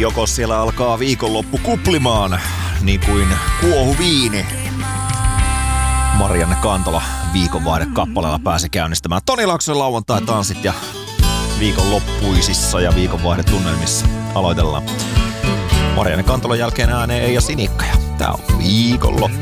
Joko siellä alkaa viikonloppu kuplimaan, niin kuin kuohu viini. Marianne Kantola viikonvaihde-kappaleella pääsi käynnistämään Toni Laaksosen lauantai-tanssit ja viikonloppuisissa ja viikonvaihdetunnelmissa aloitellaan. Marianne Kantolan jälkeen ääneen Eija Sinikka ja tää on viikonloppu.